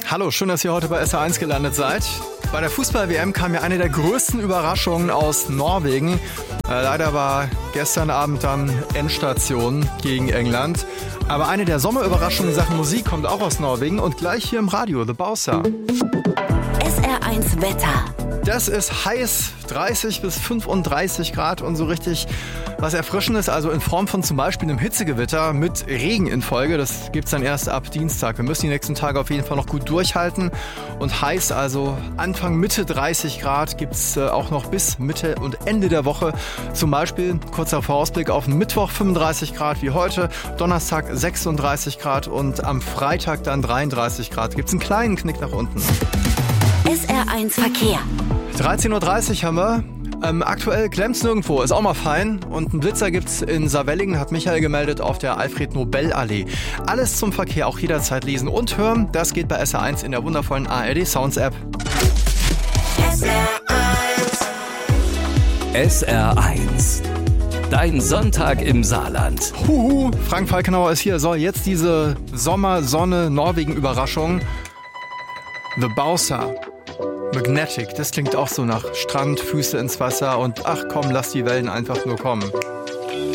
Hallo, schön, dass ihr heute bei SR1 gelandet seid. Bei der Fußball-WM kam ja eine der größten Überraschungen aus Norwegen. Leider war gestern Abend dann Endstation gegen England. Aber eine der Sommerüberraschungen in Sachen Musik kommt auch aus Norwegen und gleich hier im Radio, The Bowser. SR1 Wetter. Das ist heiß, 30 bis 35 Grad und so richtig was Erfrischendes, also in Form von zum Beispiel einem Hitzegewitter mit Regen in Folge. Das gibt's dann erst ab Dienstag. Wir müssen die nächsten Tage auf jeden Fall noch gut durchhalten und heiß, also Anfang, Mitte 30 Grad gibt's auch noch bis Mitte und Ende der Woche. Zum Beispiel, kurzer Vorausblick auf Mittwoch 35 Grad wie heute, Donnerstag 36 Grad und am Freitag dann 33 Grad. Gibt's einen kleinen Knick nach unten. SR1 Verkehr. 13.30 Uhr haben wir. Aktuell klemmt's nirgendwo, ist auch mal fein. Und einen Blitzer gibt's in Saarwellingen, hat Michael gemeldet, auf der Alfred-Nobel-Allee. Alles zum Verkehr auch jederzeit lesen und hören. Das geht bei SR1 in der wundervollen ARD Sounds App. SR1. Dein Sonntag im Saarland. Huhu, Frank Falkenauer ist hier. Soll jetzt diese Sommer-Sonne-Norwegen-Überraschung. The Bowser. Magnetic, das klingt auch so nach Strand, Füße ins Wasser und ach komm, lass die Wellen einfach nur kommen.